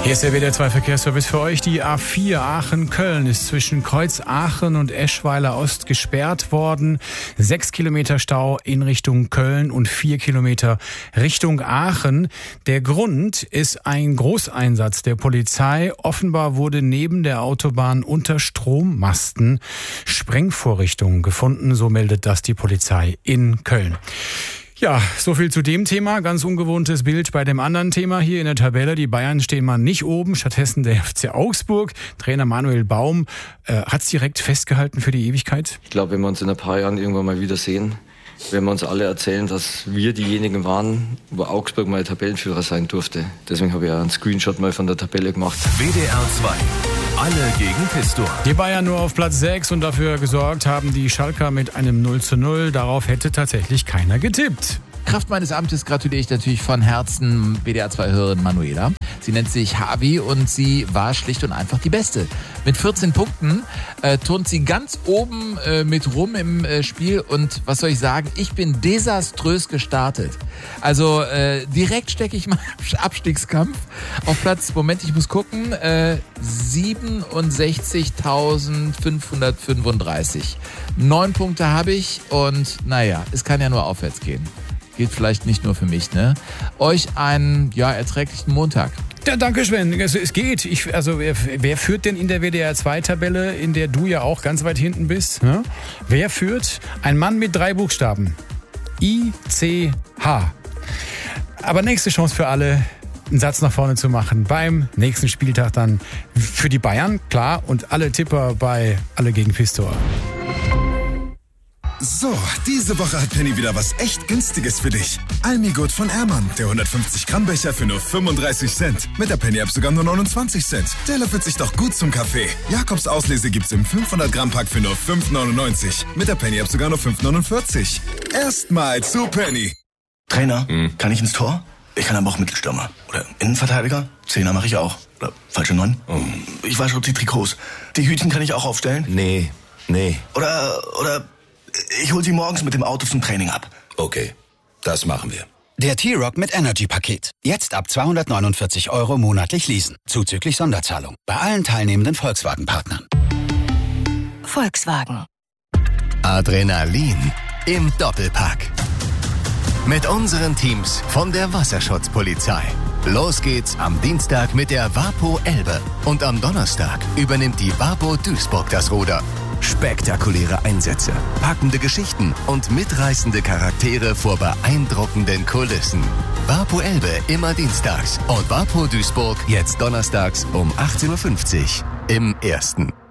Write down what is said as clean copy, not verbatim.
Hier ist der WDR 2 Verkehrsservice für euch. Die A4 Aachen-Köln ist zwischen Kreuz Aachen und Eschweiler Ost gesperrt worden. 6 Kilometer Stau in Richtung Köln und 4 Kilometer Richtung Aachen. Der Grund ist ein Großeinsatz der Polizei. Offenbar wurde neben der Autobahn unter Strommasten Sprengvorrichtungen gefunden. So meldet das die Polizei in Köln. Ja, so viel zu dem Thema. Ganz ungewohntes Bild bei dem anderen Thema hier in der Tabelle. Die Bayern stehen mal nicht oben, stattdessen der FC Augsburg. Trainer Manuel Baum hat's direkt festgehalten für die Ewigkeit. Ich glaube, wenn wir uns in ein paar Jahren irgendwann mal wiedersehen, werden wir uns alle erzählen, dass wir diejenigen waren, wo Augsburg mal Tabellenführer sein durfte. Deswegen habe ich ja einen Screenshot mal von der Tabelle gemacht. WDR 2. Alle gegen Pistor. Die Bayern nur auf Platz 6 und dafür gesorgt haben die Schalker mit einem 0:0. Darauf hätte tatsächlich keiner getippt. Kraft meines Amtes gratuliere ich natürlich von Herzen WDR 2-Hörerin Manuela. Sie nennt sich Havi und sie war schlicht und einfach die Beste. Mit 14 Punkten turnt sie ganz oben mit rum im Spiel und was soll ich sagen, ich bin desaströs gestartet. Also direkt stecke ich mal im Abstiegskampf auf Platz, Moment, ich muss gucken, 67.535. 9 Punkte habe ich und naja, es kann ja nur aufwärts gehen. Gilt vielleicht nicht nur für mich, ne? Euch einen, erträglichen Montag. Ja, danke, Sven. Es geht. Wer führt denn in der WDR-2-Tabelle, in der du ja auch ganz weit hinten bist? Ne? Wer führt? Ein Mann mit 3 Buchstaben. ICH. Aber nächste Chance für alle, einen Satz nach vorne zu machen. Beim nächsten Spieltag dann für die Bayern, klar. Und alle Tipper bei Alle gegen Pistor. So, diese Woche hat Penny wieder was echt Günstiges für dich. Almigut von Ehrmann, der 150 Gramm Becher für nur 35 Cent. Mit der Penny-App sogar nur 29 Cent. Der löffelt sich doch gut zum Kaffee. Jakobs Auslese gibt's im 500 Gramm Pack für nur 5,99. Mit der Penny-App sogar nur 5,49. Erstmal zu Penny. Trainer, kann ich ins Tor? Ich kann aber auch Mittelstürmer. Oder Innenverteidiger? Zehner mache ich auch. Oder falsche 9? Ich wasche die Trikots. Die Hütchen kann ich auch aufstellen? Nee. Oder ich hol sie morgens mit dem Auto zum Training ab. Okay, das machen wir. Der T-Rock mit Energy-Paket. Jetzt ab 249 € monatlich leasen. Zuzüglich Sonderzahlung. Bei allen teilnehmenden Volkswagen-Partnern. Volkswagen. Adrenalin im Doppelpack. Mit unseren Teams von der Wasserschutzpolizei. Los geht's am Dienstag mit der Vapo Elbe. Und am Donnerstag übernimmt die Vapo Duisburg das Ruder. Spektakuläre Einsätze, packende Geschichten und mitreißende Charaktere vor beeindruckenden Kulissen. Vapo Elbe immer dienstags und Vapo Duisburg jetzt donnerstags um 18:50 Uhr im Ersten.